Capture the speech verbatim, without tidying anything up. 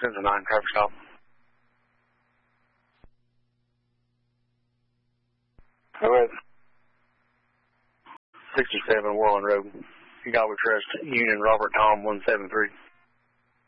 ten to nine, traffic stop. Go ahead. sixty-seven Worland Road. You got with Trust Union Robert Tom one seven three.